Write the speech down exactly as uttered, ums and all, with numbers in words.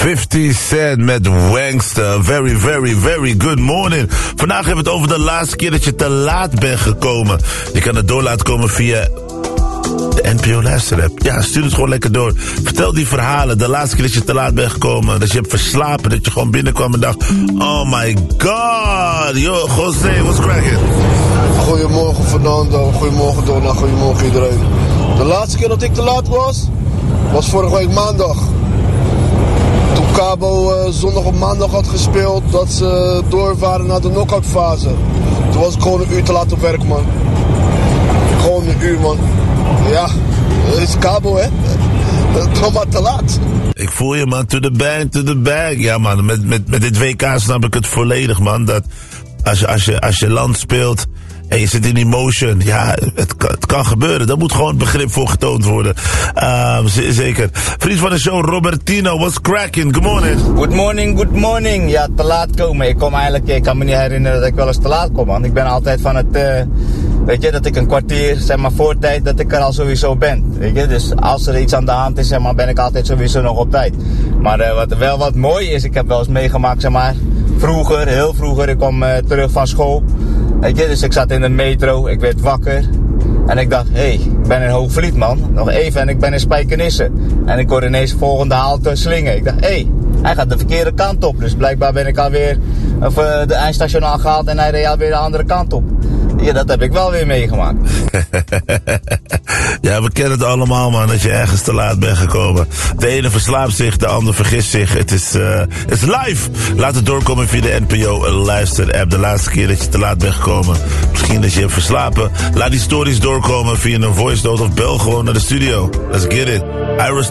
fifty Cent met Wangster. Very, very, very good morning. Vandaag hebben we het over de laatste keer dat je te laat bent gekomen. Je kan het door laten komen via de N P O luisterapp. Ja, stuur het gewoon lekker door. Vertel die verhalen. De laatste keer dat je te laat bent gekomen. Dat je hebt verslapen. Dat je gewoon binnenkwam en dacht, oh my god. Yo, José, what's cracking? Goedemorgen Fernando. Goedemorgen Donna. Goedemorgen iedereen. De laatste keer dat ik te laat was, was vorige week maandag. Toen Cabo uh, zondag op maandag had gespeeld, dat ze door waren naar de knock-out fase. Toen was ik gewoon een uur te laat op werk, man. Gewoon een uur, man. Ja, dat is Cabo, hè. Toch maar te laat. Ik voel je, man. To the bag, to the bag. Ja, man. Met, met, met dit W K snap ik het volledig, man. Dat als je, als je, als je land speelt en je zit in emotion, ja, het kan, het kan gebeuren. Daar moet gewoon begrip voor getoond worden. Uh, z- zeker. Vriend van de show, Robertino, what's cracking? Good morning. Good morning, good morning. Ja, te laat komen. Ik kom eigenlijk, ik kan me niet herinneren dat ik wel eens te laat kom, man. Ik ben altijd van het, uh, weet je, dat ik een kwartier, zeg maar, voor tijd, dat ik er al sowieso ben. Weet je, dus als er iets aan de hand is, zeg maar, ben ik altijd sowieso nog op tijd. Maar uh, wat wel wat mooi is, ik heb wel eens meegemaakt, zeg maar, vroeger, heel vroeger, ik kwam uh, terug van school. Weet je, dus ik zat in de metro, ik werd wakker. En ik dacht, hé, hey, ik ben in Hoogvliet, man. Nog even en ik ben in Spijkenisse. En ik hoor ineens volgende halte slingen. Ik dacht, hé, hey, hij gaat de verkeerde kant op. Dus blijkbaar ben ik alweer of, uh, de eindstation aangehaald en hij reed alweer de andere kant op. Ja, dat heb ik wel weer meegemaakt. Ja, we kennen het allemaal, man, dat je ergens te laat bent gekomen. De ene verslaapt zich, de ander vergist zich. Het is, uh, het is live. Laat het doorkomen via de N P O luister-app. De laatste keer dat je te laat bent gekomen. Misschien dat je hebt verslapen. Laat die stories doorkomen via een voice note of bel gewoon naar de studio. Let's get it. Iris